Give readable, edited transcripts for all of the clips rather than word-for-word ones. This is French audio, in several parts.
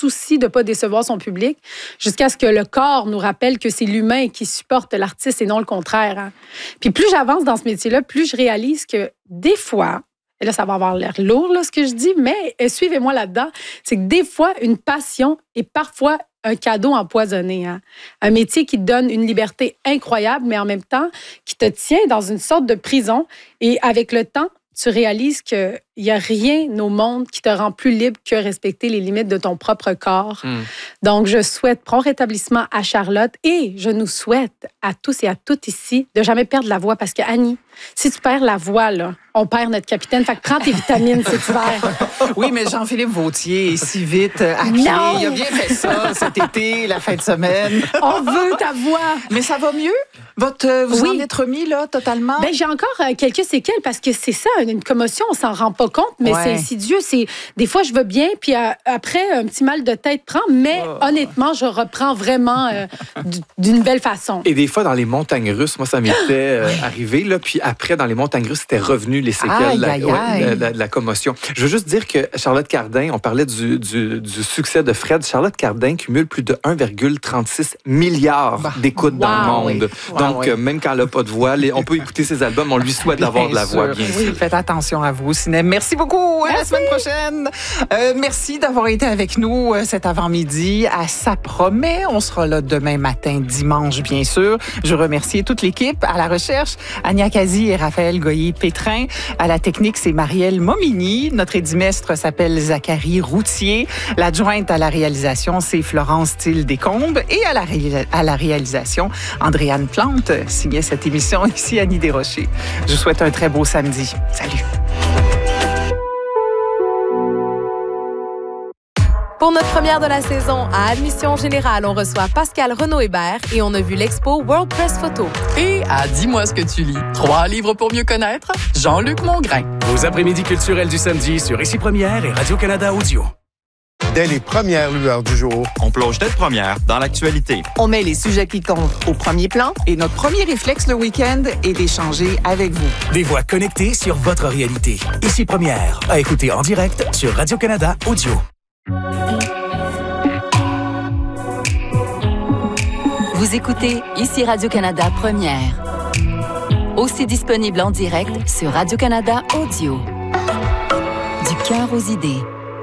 souci de ne pas décevoir son public, jusqu'à ce que le corps nous rappelle que c'est l'humain qui supporte l'artiste et non le contraire. Hein. Puis plus j'avance dans ce métier-là, plus je réalise que des fois, et là, ça va avoir l'air lourd, là, ce que je dis, mais suivez-moi là-dedans, c'est que des fois, une passion est parfois un cadeau empoisonné. Hein? Un métier qui te donne une liberté incroyable, mais en même temps, qui te tient dans une sorte de prison. Et avec le temps, tu réalises qu'il n'y a rien au monde qui te rend plus libre que respecter les limites de ton propre corps. Donc, je souhaite prompt rétablissement à Charlotte et je nous souhaite à tous et à toutes ici de jamais perdre la voix parce que, Annie, si tu perds la voix, là, on perd notre capitaine. Fait que prends tes vitamines cet hiver. Oui, mais Jean-Philippe Vauthier est si vite à pied. Non! Il a bien fait ça cet été, la fin de semaine. On veut ta voix. Mais ça va mieux? Vous en êtes remis, là, totalement? Ben, j'ai encore quelques séquelles parce que c'est ça, une commotion, on s'en rend pas compte, mais c'est insidieux. Des fois, je vais bien, puis après, un petit mal de tête prend, mais honnêtement, je reprends vraiment d'une belle façon. Et des fois, dans les montagnes russes, moi, ça m'était arrivé, là, puis après, dans les montagnes russes, c'était revenu les séquelles de la commotion. Je veux juste dire que Charlotte Cardin, on parlait du succès de Fred, Charlotte Cardin cumule plus de 1,36 milliard d'écoutes dans le monde. Donc, même quand elle n'a pas de voix, on peut écouter ses albums, on lui souhaite d'avoir de la voix, bien sûr. Faites attention à vous au cinéma. Merci beaucoup. À la semaine prochaine. Merci d'avoir été avec nous cet avant-midi. Ça promet. On sera là demain matin, dimanche, bien sûr. Je remercie toute l'équipe. À la recherche, Ania Kazi et Raphaël Goyer-Pétrin. À la technique, c'est Marielle Momini. Notre édimestre s'appelle Zachary Routier. L'adjointe à la réalisation, c'est Florence Thiel-Descombes. Et à la réalisation, Andréane Plante signait cette émission. Ici, Annie Desrochers. Je vous souhaite un très beau samedi. Salut. Pour notre première de la saison, à Admission Générale, on reçoit Pascal Renaud-Hébert et on a vu l'expo World Press Photo. Et à Dis-moi ce que tu lis, 3 livres pour mieux connaître, Jean-Luc Mongrain. Vos après-midi culturels du samedi sur Ici Première et Radio-Canada Audio. Dès les premières lueurs du jour, on plonge tête première dans l'actualité. On met les sujets qui comptent au premier plan et notre premier réflexe le week-end est d'échanger avec vous. Des voix connectées sur votre réalité. Ici Première, à écouter en direct sur Radio-Canada Audio. Vous écoutez Ici Radio-Canada Première. Aussi disponible en direct sur Radio-Canada Audio. Du cœur aux idées.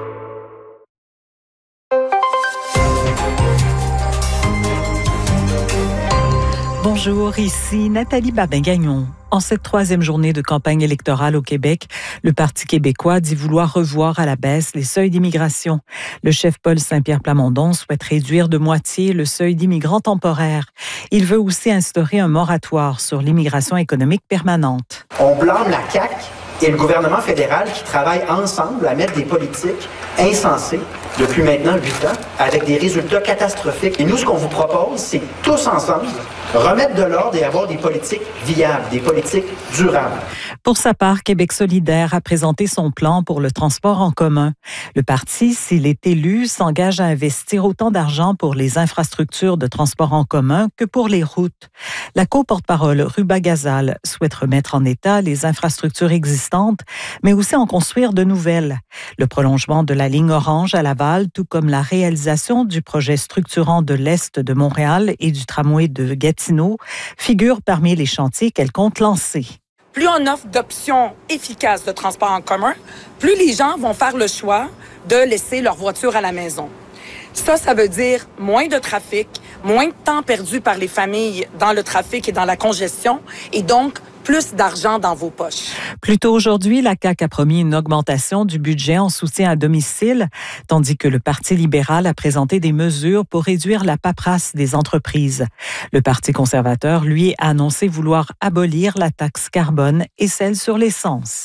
Bonjour, ici Nathalie Babin-Gagnon. En cette 3e journée de campagne électorale au Québec, le Parti québécois dit vouloir revoir à la baisse les seuils d'immigration. Le chef Paul Saint-Pierre Plamondon souhaite réduire de moitié le seuil d'immigrants temporaires. Il veut aussi instaurer un moratoire sur l'immigration économique permanente. On blâme la CAQ et le gouvernement fédéral qui travaillent ensemble à mettre des politiques insensées depuis maintenant 8 ans avec des résultats catastrophiques. Et nous, ce qu'on vous propose, c'est tous ensemble remettre de l'ordre et avoir des politiques viables, des politiques durables. Pour sa part, Québec solidaire a présenté son plan pour le transport en commun. Le parti, s'il est élu, s'engage à investir autant d'argent pour les infrastructures de transport en commun que pour les routes. La co-porte-parole Ruba Gazal souhaite remettre en état les infrastructures existantes, mais aussi en construire de nouvelles. Le prolongement de la ligne orange à Laval, tout comme la réalisation du projet structurant de l'Est de Montréal et du tramway de Gatineau, figurent parmi les chantiers qu'elle compte lancer. Plus on offre d'options efficaces de transport en commun, plus les gens vont faire le choix de laisser leur voiture à la maison. Ça veut dire moins de trafic, moins de temps perdu par les familles dans le trafic et dans la congestion, et donc plus d'argent dans vos poches. Plus tôt aujourd'hui, la CAQ a promis une augmentation du budget en soutien à domicile, tandis que le Parti libéral a présenté des mesures pour réduire la paperasse des entreprises. Le Parti conservateur, lui, a annoncé vouloir abolir la taxe carbone et celle sur l'essence.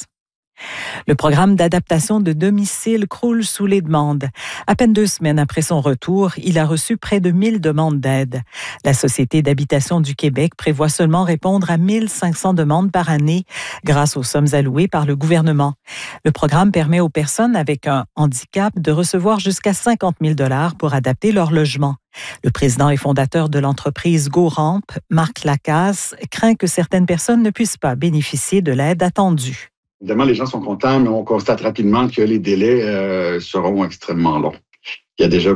Le programme d'adaptation de domicile croule sous les demandes. À peine 2 semaines après son retour, il a reçu près de 1000 demandes d'aide. La Société d'habitation du Québec prévoit seulement répondre à 1500 demandes par année grâce aux sommes allouées par le gouvernement. Le programme permet aux personnes avec un handicap de recevoir jusqu'à 50 000 $ pour adapter leur logement. Le président et fondateur de l'entreprise GoRamp, Marc Lacasse, craint que certaines personnes ne puissent pas bénéficier de l'aide attendue. Évidemment, les gens sont contents, mais on constate rapidement que les délais seront extrêmement longs. Il y a déjà